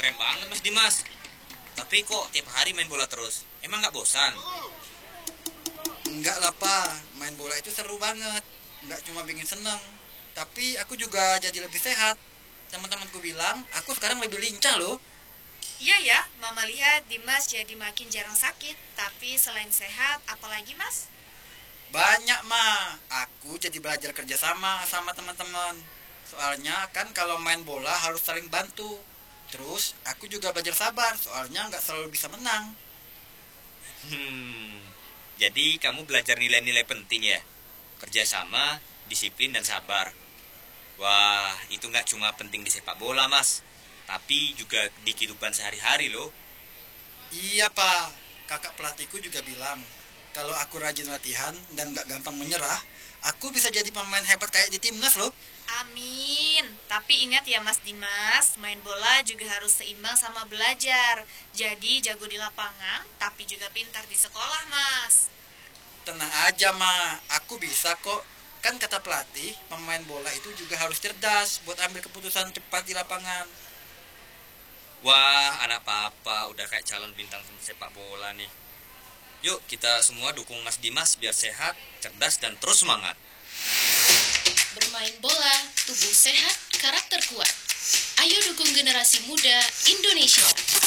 Keren banget Mas Dimas. Tapi kok tiap hari main bola terus? Emang nggak bosan? Enggak lah, Pak. Main bola itu seru banget. Enggak cuma bikin seneng, tapi aku juga jadi lebih sehat. Teman-temanku bilang, aku sekarang lebih lincah loh. Iya ya, Mama lihat Dimas jadi makin jarang sakit. Tapi selain sehat, apalagi Mas? Banyak, Ma. Aku jadi belajar kerjasama sama teman-teman. Soalnya kan kalau main bola harus saling bantu. Terus aku juga belajar sabar, soalnya nggak selalu bisa menang. Hmm, jadi kamu belajar nilai-nilai penting ya? Kerjasama, disiplin, dan sabar. Wah, itu nggak cuma penting di sepak bola, Mas. Tapi juga di kehidupan sehari-hari loh. Iya, Pak. Kakak pelatihku juga bilang, kalau aku rajin latihan dan nggak gampang menyerah, aku bisa jadi pemain hebat kayak di timnas loh. Amin. Tapi ingat ya Mas Dimas, main bola juga harus seimbang sama belajar. Jadi jago di lapangan, tapi juga pintar di sekolah, Mas. Tenang aja, Ma. Aku bisa kok. Kan kata pelatih, pemain bola itu juga harus cerdas buat ambil keputusan cepat di lapangan. Wah, anak papa udah kayak calon bintang sepak bola nih. Yuk, kita semua dukung Mas Dimas biar sehat, cerdas, dan terus semangat. Bermain bola, tubuh sehat, karakter kuat. Ayo dukung generasi muda Indonesia.